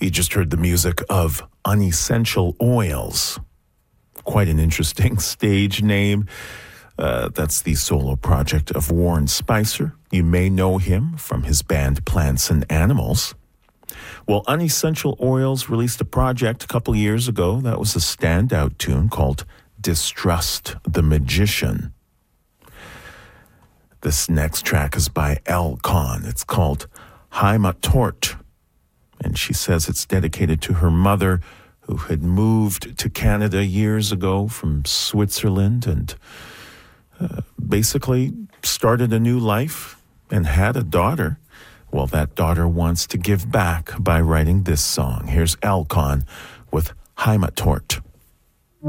You just heard the music of Unessential Oils. Quite an interesting stage name. That's the solo project of Warren Spicer. You may know him from his band Plants and Animals. Well, Unessential Oils released a project a couple years ago that was a standout tune called Distrust the Magician. This next track is by Elle Kahn. It's called Heimatort. And she says it's dedicated to her mother, who had moved to Canada years ago from Switzerland and basically started a new life and had a daughter. Well, that daughter wants to give back by writing this song. Here's Elle Kahn with Heimatort.